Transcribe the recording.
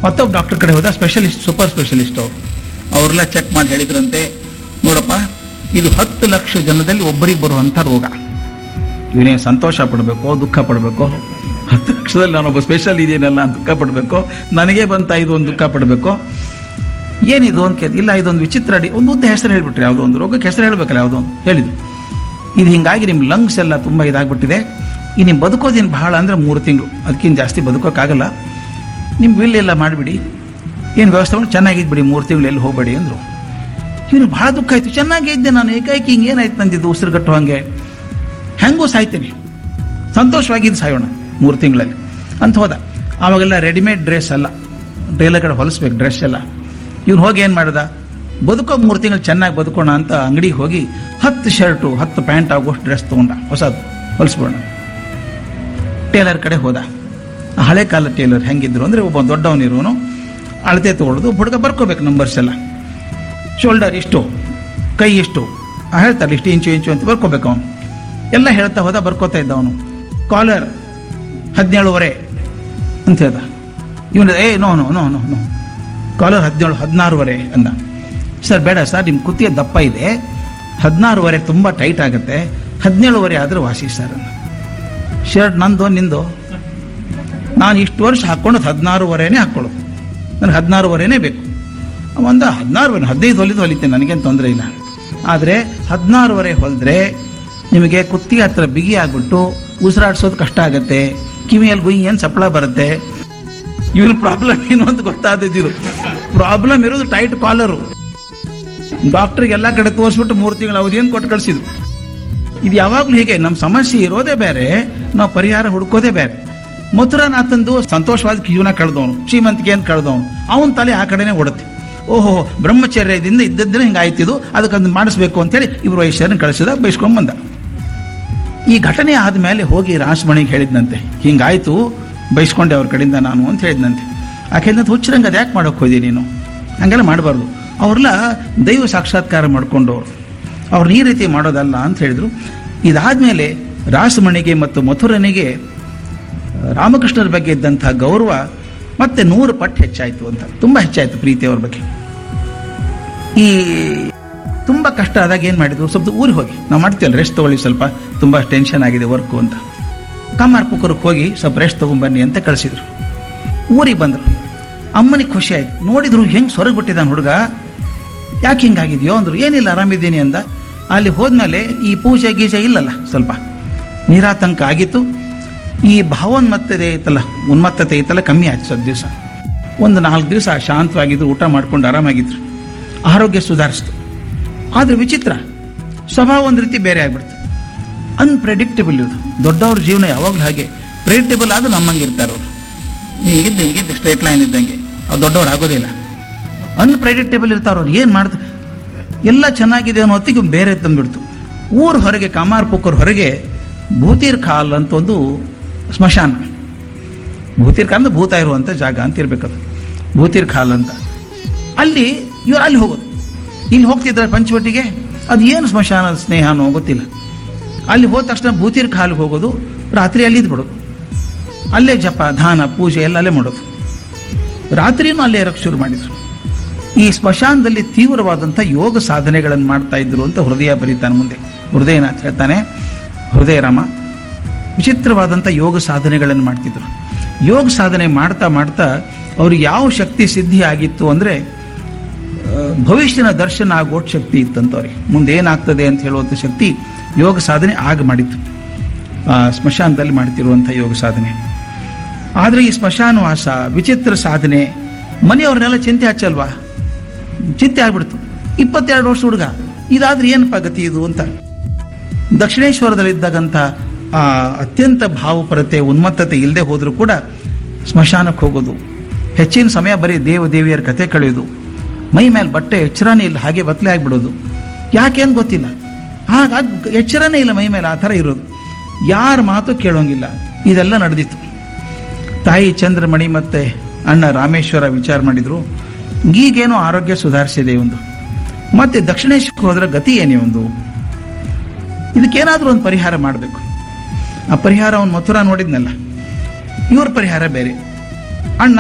ಮತ್ತೊಬ್ಬ ಡಾಕ್ಟರ್ ಕಡೆ ಹೋದ, ಸ್ಪೆಷಲಿಸ್ಟ್, ಸೂಪರ್ ಸ್ಪೆಷಲಿಸ್ಟ್ ಅವರು. ಅವರೆಲ್ಲ ಚೆಕ್ ಮಾಡಿ ಹೇಳಿದ್ರಂತೆ, ನೋಡಪ್ಪ ಇದು 10 ಲಕ್ಷ ಜನದಲ್ಲಿ ಒಬ್ಬರಿಗೆ ಬರುವಂಥ ರೋಗ. ಇವನೇ ಸಂತೋಷ ಪಡಬೇಕು, ದುಃಖ ಪಡಬೇಕು? 10 ಲಕ್ಷದಲ್ಲಿ ನಾನೊಬ್ಬ ಸ್ಪೆಷಲ್ ಇದೆಯಲ್ಲ ಅಂತ ದುಃಖ ಪಡಬೇಕು? ನನಗೆ ಬಂತ ಇದು ಒಂದು ದುಃಖ ಪಡಬೇಕು? ಏನಿದು ಅಂತ ಕೇಳಿ, ಇಲ್ಲ ಇದೊಂದು ವಿಚಿತ್ರ ಒಂದು ಉದ್ದ ಹೆಸರು ಹೇಳ್ಬಿಟ್ರಿ, ಯಾವುದೋ ಒಂದು ರೋಗಕ್ಕೆ ಹೆಸರು ಹೇಳ್ಬೇಕಲ್ಲ, ಯಾವುದೋ ಒಂದು ಹೇಳಿದ್ರು. ಇದು ಹಿಂಗಾಗಿ ನಿಮ್ಮ ಲಂಗ್ಸ್ ಎಲ್ಲ ತುಂಬ ಇದಾಗ್ಬಿಟ್ಟಿದೆ, ಈ ನಿಮ್ಮ ಬದುಕೋದೇನು ಬಹಳ ಅಂದರೆ 3 ತಿಂಗಳು, ಅದಕ್ಕಿಂತ ಜಾಸ್ತಿ ಬದುಕೋಕ್ಕಾಗಲ್ಲ, ನಿಮ್ಮ ವಿಲ್ ಎಲ್ಲ ಮಾಡಿಬಿಡಿ, ಏನು ವ್ಯವಸ್ಥೆ ಮಾಡಿ ಚೆನ್ನಾಗಿದ್ಬಿಡಿ, 3 ತಿಂಗಳು ಎಲ್ಲಿ ಹೋಗಬೇಡಿ ಅಂದರು. ಇವನು ಭಾಳ ದುಃಖ ಆಯಿತು, ಚೆನ್ನಾಗೇ ಇದ್ದೆ ನಾನು, ಏಕಾಏಕಿ ಹಿಂಗೆ ಏನಾಯ್ತು ನಂದಿದ್ದು, ಉಸಿರುಗಟ್ಟು ಹಂಗೆ, ಹೆಂಗೂ ಸಾಯ್ತೀನಿ, ಸಂತೋಷವಾಗಿದ್ದು ಸಾಯೋಣ 3 ತಿಂಗಳಲ್ಲಿ ಅಂತ ಹೋದ. ಆವಾಗೆಲ್ಲ ರೆಡಿಮೇಡ್ ಡ್ರೆಸ್ ಅಲ್ಲ, ಟೈಲರ್ ಕಡೆ ಹೊಲಿಸ್ಬೇಕು ಡ್ರೆಸ್ ಎಲ್ಲ. ಇವ್ನು ಹೋಗಿ ಏನು ಮಾಡ್ದ, ಬದುಕೋ 3 ತಿಂಗಳು ಚೆನ್ನಾಗಿ ಬದುಕೋಣ ಅಂತ ಅಂಗಡಿಗೆ ಹೋಗಿ 10 ಶರ್ಟು 10 ಪ್ಯಾಂಟ್ ಆಗೋಷ್ಟು ಡ್ರೆಸ್ ತೊಗೊಂಡ, ಹೊಸದು ಹೊಲಿಸ್ಬೋಣ. ಟೇಲರ್ ಕಡೆ ಹೋದ. ಹಳೆ ಕಾಲ ಟೇಲರ್ ಹೆಂಗಿದ್ರು ಅಂದರೆ, ಒಬ್ಬ ದೊಡ್ಡವನಿರೋನು ಅಳತೆ ತೊಗೊಳ್ಳೋದು, ಹುಡುಗ ಬರ್ಕೋಬೇಕು ನಂಬರ್ಸ್ ಎಲ್ಲ, ಶೋಲ್ಡರ್ ಇಷ್ಟು, ಕೈ ಇಷ್ಟು ಹೇಳ್ತಾರೆ, ಇಷ್ಟು ಇಂಚು ಅಂತ ಬರ್ಕೋಬೇಕು. ಅವನು ಎಲ್ಲ ಹೇಳ್ತಾ ಹೋದ, ಬರ್ಕೋತಾ ಇದ್ದ ಅವನು. ಕಾಲರ್ 17.5 ಅಂತ ಹೇಳ್ದ. ಇವನು no no no no no collar 16.5 ಅಂದ. ಸರ್ ಬೇಡ ಸರ್, ನಿಮ್ಮ ಕುತ್ತಿಗೆ ದಪ್ಪ ಇದೆ, 16.5 ತುಂಬ ಟೈಟ್ ಆಗುತ್ತೆ, 17.5 ಆದರೂ ವಾಸಿ ಸರ್ ಅಂದ. ಶರ್ಟ್ ನಂದು ನಿಂದು, ನಾನು ಇಷ್ಟು ವರ್ಷ ಹಾಕ್ಕೊಂಡು 16.5 ಹಾಕ್ಕೊಳ್ಳೋದು, ನನಗೆ 16.5 ಬೇಕು. ಒಂದು 16 15 ಹೊಲಿತೇನೆ, ನನಗೇನು ತೊಂದರೆ ಇಲ್ಲ. ಆದರೆ 16.5 ಹೊಲಿದ್ರೆ ನಿಮಗೆ ಕುತ್ತಿಗೆ ಹತ್ರ ಬಿಗಿ ಆಗ್ಬಿಟ್ಟು ಉಸಿರಾಡ್ಸೋದು ಕಷ್ಟ ಆಗುತ್ತೆ, ಕಿವಿಯಲ್ಲಿ ಗುಯಿ ಏನು ಸಪ್ಪಳ ಬರುತ್ತೆ. ಇವ್ರ ಪ್ರಾಬ್ಲಮ್ ಏನು ಅಂತ ಗೊತ್ತಾದಿದ್ದು. ಪ್ರಾಬ್ಲಮ್ ಇರೋದು ಟೈಟ್ ಕಾಲರು. ಡಾಕ್ಟ್ರಿಗೆ ಎಲ್ಲ ಕಡೆ ತೋರಿಸ್ಬಿಟ್ಟು 3 ತಿಂಗಳು ಅವಧಿಯನ್ನು ಕೊಟ್ಟು ಕಳಿಸಿದ್ರು. ಇದು ಯಾವಾಗಲೂ ಹೀಗೆ, ನಮ್ಮ ಸಮಸ್ಯೆ ಇರೋದೇ ಬೇರೆ, ನಾವು ಪರಿಹಾರ ಹುಡ್ಕೋದೇ ಬೇರೆ. ಮಥುರಾನಾಥಂದು ಸಂತೋಷವಾದ ಜೀವನ ಕಳೆದವನು, ಶ್ರೀಮಂತಿಕೆಯನ್ನು ಕಳೆದವನು, ಅವನ ತಲೆ ಆ ಕಡೆನೇ ಓಡುತ್ತೆ. ಓಹೋ, ಬ್ರಹ್ಮಚರ್ಯದಿಂದ ಇದ್ದದ್ದೇ ಹಿಂಗಾಯ್ತಿದ್ದು, ಅದಕ್ಕೊಂದು ಮಾಡಿಸ್ಬೇಕು ಅಂತೇಳಿ ಇವರು ಐಶ್ವರ್ಯನ ಕಳಿಸಿದ, ಬೈಸ್ಕೊಂಡ್ ಬಂದ. ಈ ಘಟನೆ ಆದಮೇಲೆ ಹೋಗಿ ರಾಸಮಣಿಗೆ ಹೇಳಿದ್ನಂತೆ, ಹಿಂಗಾಯ್ತು, ಬೈಸ್ಕೊಂಡೆ ಅವ್ರ ಕಡೆಯಿಂದ ನಾನು ಅಂತ ಹೇಳಿದ್ನಂತೆ. ಆಕೆ ಹೇಳಿದಂತೆ, ಹುಚ್ಚರಂಗೆ ಅದು ಯಾಕೆ ಮಾಡೋಕೆ ಹೋದಿ ನೀನು, ಹಂಗೆಲ್ಲ ಮಾಡಬಾರ್ದು, ಅವ್ರೆಲ್ಲ ದೈವ ಸಾಕ್ಷಾತ್ಕಾರ ಮಾಡ್ಕೊಂಡವ್ರು, ಅವ್ರನ್ನ ಈ ರೀತಿ ಮಾಡೋದಲ್ಲ ಅಂತ ಹೇಳಿದರು. ಇದಾದಮೇಲೆ ರಾಸಮಣಿಗೆ ಮತ್ತು ಮಥುರನಿಗೆ ರಾಮಕೃಷ್ಣರ ಬಗ್ಗೆ ಇದ್ದಂಥ ಗೌರವ ಮತ್ತೆ 100 ಪಟ್ಟು ಹೆಚ್ಚಾಯಿತು ಅಂತ, ತುಂಬ ಹೆಚ್ಚಾಯಿತು ಪ್ರೀತಿ ಅವ್ರ ಬಗ್ಗೆ. ಈ ತುಂಬ ಕಷ್ಟ ಆದಾಗ ಏನು ಮಾಡಿದ್ರು, ಸ್ವಲ್ಪ ಊರಿಗೆ ಹೋಗಿ, ನಾವು ಮಾಡ್ತೀವಲ್ಲ ರೆಸ್ಟ್ ತೊಗೊಳ್ಳಿ, ಸ್ವಲ್ಪ ತುಂಬ ಟೆನ್ಷನ್ ಆಗಿದೆ ವರ್ಕು ಅಂತ, ಕಾಮಾರ್ಪುಕರಿಗೆ ಹೋಗಿ ಸ್ವಲ್ಪ ರೆಸ್ಟ್ ತೊಗೊಂಬನ್ನಿ ಅಂತ ಕಳಿಸಿದ್ರು. ಊರಿಗೆ ಬಂದರು. ಅಮ್ಮನಿಗೆ ಖುಷಿ ಆಯ್ತು, ನೋಡಿದ್ರು ಹೆಂಗೆ ಸೊರಗಿ ಬಿಟ್ಟಿದ್ದಾನೆ ಹುಡುಗ, ಯಾಕೆ ಹಿಂಗಾಗಿದೆಯೋ ಅಂದರು. ಏನಿಲ್ಲ ಆರಾಮಿದ್ದೀನಿ ಅಂದ. ಅಲ್ಲಿ ಹೋದ್ಮೇಲೆ ಈ ಪೂಜೆ ಗೀಜೆ ಇಲ್ಲಲ್ಲ, ಸ್ವಲ್ಪ ನಿರಾತಂಕ ಆಗಿತ್ತು. ಈ ಉನ್ಮತ್ತತೆ ಐತಲ್ಲ ಕಮ್ಮಿ ಆಯ್ತು. ಸ್ವಲ್ಪ ದಿವಸ, ಒಂದು 4 ದಿವಸ ಶಾಂತವಾಗಿದ್ರು, ಊಟ ಮಾಡ್ಕೊಂಡು ಆರಾಮಾಗಿದ್ರು, ಆರೋಗ್ಯ ಸುಧಾರಿಸ್ತು. ಆದರೆ ವಿಚಿತ್ರ, ಸ್ವಭಾವ ಒಂದು ರೀತಿ ಬೇರೆ ಆಗ್ಬಿಡ್ತು. ಅನ್ಪ್ರೆಡಿಕ್ಟಬಲ್ ಇದು. ದೊಡ್ಡವ್ರ ಜೀವನ ಯಾವಾಗಲೂ ಹಾಗೆ ಪ್ರೆಡಿಕ್ಟಬಲ್ ಆದರೂ ನಮ್ಮಂಗೆ ಇರ್ತಾರೆ ಅವರು. ಹೀಗಿದ್ದು ಸ್ಟ್ರೇಟ್ ಲೈನ್ ಇದ್ದಂಗೆ, ಅವ್ರು ದೊಡ್ಡವ್ರು ಆಗೋದಿಲ್ಲ, ಅನ್ಪ್ರೆಡಿಕ್ಟಬಲ್ ಇರ್ತಾರೆ ಅವ್ರು. ಏನು ಮಾಡ್ತಾರೆ, ಎಲ್ಲ ಚೆನ್ನಾಗಿದೆ ಅನ್ನೋ ಹೊತ್ತಿಗೆ ಬೇರೆ ತಂದುಬಿಡ್ತು. ಊರ ಹೊರಗೆ, ಕಾಮಾರ್ಪುಕರ ಹೊರಗೆ ಭೂತೀರ್ ಖಾಲ್ ಅಂತ ಒಂದು ಸ್ಮಶಾನ. ಭೂತೀರ್ ಖಾಲ್ ಅಂದ್ರೆ ಭೂತ ಇರುವಂಥ ಜಾಗ ಅಂತ ಇರ್ಬೇಕದು, ಭೂತೀರ್ ಖಾಲ್ ಅಂತ. ಅಲ್ಲಿ ಇವರು ಅಲ್ಲಿ ಹೋಗೋದು, ಇಲ್ಲಿ ಹೋಗ್ತಿದ್ದಾರೆ ಪಂಚವಟಿಗೆ, ಅದು ಏನು ಸ್ಮಶಾನ ಸ್ನೇಹನೋ ಗೊತ್ತಿಲ್ಲ. ಅಲ್ಲಿ ಹೋದ ತಕ್ಷಣ ಭೂತೀರ್ ಖಾಲ್ಗೆ ಹೋಗೋದು, ರಾತ್ರಿ ಅಲ್ಲಿ ಇದ್ಬಿಡೋದು, ಅಲ್ಲೇ ಜಪ ದಾನ ಪೂಜೆ ಎಲ್ಲ ಅಲ್ಲೇ ಮಾಡೋದು. ರಾತ್ರಿನೂ ಅಲ್ಲೇ ಇರೋಕ್ಕೆ ಶುರು ಮಾಡಿದ್ರು. ಈ ಸ್ಮಶಾನದಲ್ಲಿ ತೀವ್ರವಾದಂಥ ಯೋಗ ಸಾಧನೆಗಳನ್ನು ಮಾಡ್ತಾ ಇದ್ರು ಅಂತ ಹೃದಯ ಬರೀತಾನೆ ಮುಂದೆ. ಹೃದಯನಾಥ್ ಹೇಳ್ತಾನೆ, ಹೃದಯರಾಮ ವಿಚಿತ್ರವಾದಂಥ ಯೋಗ ಸಾಧನೆಗಳನ್ನು ಮಾಡ್ತಿದ್ರು. ಯೋಗ ಸಾಧನೆ ಮಾಡ್ತಾ ಮಾಡ್ತಾ ಅವ್ರಿಗೆ ಯಾವ ಶಕ್ತಿ ಸಿದ್ಧಿ ಆಗಿತ್ತು ಅಂದರೆ, ಭವಿಷ್ಯನ ದರ್ಶನ ಆಗೋಟ್ ಶಕ್ತಿ ಇತ್ತಂತವ್ರಿಗೆ. ಮುಂದೆ ಏನಾಗ್ತದೆ ಅಂತ ಹೇಳುವಂಥ ಶಕ್ತಿ ಯೋಗ ಸಾಧನೆ ಆಗ ಮಾಡಿತ್ತು, ಸ್ಮಶಾನದಲ್ಲಿ ಮಾಡ್ತಿರುವಂಥ ಯೋಗ ಸಾಧನೆ. ಆದರೆ ಈ ಸ್ಮಶಾನವಾಸ, ವಿಚಿತ್ರ ಸಾಧನೆ, ಮನೆಯವ್ರನ್ನೆಲ್ಲ ಚಿಂತೆ ಹಚ್ಚಲ್ವಾ, ಚಿಂತೆ ಆಗ್ಬಿಡ್ತು. 22 ವರ್ಷ ಹುಡುಗ, ಇದಾದ್ರೆ ಏನಪ್ಪ ಗತಿ ಇದು ಅಂತ. ದಕ್ಷಿಣೇಶ್ವರದಲ್ಲಿದ್ದಾಗಂಥ ಅತ್ಯಂತ ಭಾವಪರತೆ, ಉನ್ಮತ್ತತೆ ಇಲ್ಲದೆ ಹೋದರೂ ಕೂಡ ಸ್ಮಶಾನಕ್ಕೆ ಹೋಗೋದು, ಹೆಚ್ಚಿನ ಸಮಯ ಬರೀ ದೇವಿಯರ ಕತೆ ಕಳೆಯೋದು, ಮೈ ಮೇಲೆ ಬಟ್ಟೆ ಎಚ್ಚರನೇ ಇಲ್ಲ, ಹಾಗೆ ಬತ್ತಲೆ ಆಗಿಬಿಡೋದು. ಯಾಕೇನು ಗೊತ್ತಿಲ್ಲ, ಹಾಗಾಗಿ ಎಚ್ಚರನೇ ಇಲ್ಲ ಮೈ ಮೇಲೆ, ಆ ಥರ ಇರೋದು, ಯಾರ ಮಾತು ಕೇಳೋಂಗಿಲ್ಲ. ಇದೆಲ್ಲ ನಡೆದಿತ್ತು. ತಾಯಿ ಚಂದ್ರಮಣಿ ಮತ್ತು ಅಣ್ಣ ರಾಮೇಶ್ವರ ವಿಚಾರ ಮಾಡಿದರು, ಈಗೇನೋ ಆರೋಗ್ಯ ಸುಧಾರಿಸಿದೆ ಒಂದು, ಮತ್ತೆ ದಕ್ಷಿಣೇಶ್ವರಕ್ಕೆ ಹೋದ್ರೆ ಗತಿ ಏನೇ ಒಂದು, ಇದಕ್ಕೇನಾದರೂ ಒಂದು ಪರಿಹಾರ ಮಾಡಬೇಕು. ಆ ಪರಿಹಾರ ಅವನು ಮಥುರಾ ನೋಡಿದ್ನಲ್ಲ, ಇವ್ರ ಪರಿಹಾರ ಬೇರೆ. ಅಣ್ಣ